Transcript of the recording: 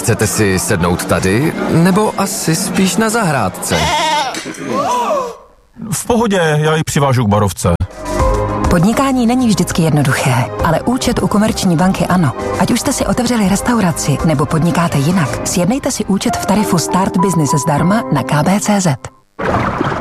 Chcete si sednout tady, nebo asi spíš na zahrádce? V pohodě, já ji přivážu k barovce. Podnikání není vždycky jednoduché, ale účet u Komerční banky ano. Ať už jste si otevřeli restauraci nebo podnikáte jinak, sjednejte si účet v tarifu Start Business zdarma na kb.cz.